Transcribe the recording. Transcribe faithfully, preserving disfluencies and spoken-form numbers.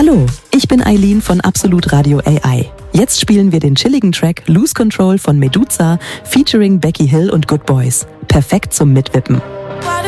Hallo, ich bin Eileen von Absolut Radio A I. Jetzt spielen wir den chilligen Track Lose Control von Meduza featuring Becky Hill und Good Boys. Perfekt zum Mitwippen.